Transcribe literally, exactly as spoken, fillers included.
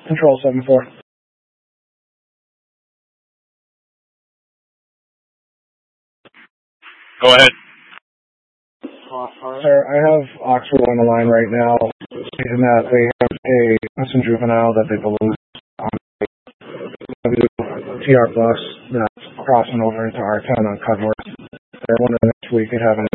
Control seven four. Go ahead. Sir, I have Oxford on the line right now, stating that they have a innocent juvenile that they believe on the T R bus that's crossing over into R ten on Cudworth. They're wondering if we could have an